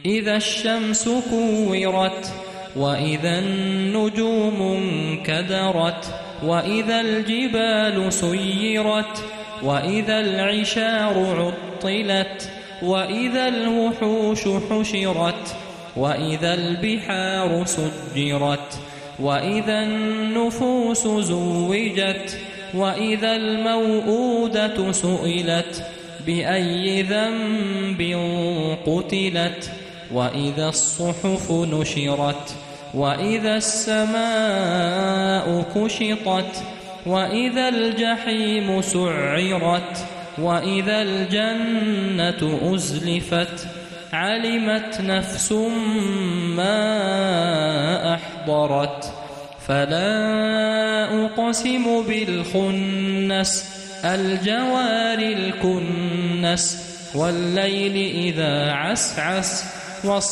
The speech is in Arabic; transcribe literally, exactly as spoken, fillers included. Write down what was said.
إذا الشمس كورت وإذا النجوم انكدرت وإذا الجبال سيرت وإذا العشار عطلت وإذا الوحوش حشرت وإذا البحار سجرت وإذا النفوس زوجت وإذا الموءودة سئلت بأي ذنب قتلت وإذا الصحف نشرت وإذا السماء كشطت وإذا الجحيم سعرت وإذا الجنة أزلفت علمت نفس ما أحضرت فلا أقسم بالخنس الجوار الكنس والليل إذا عسعس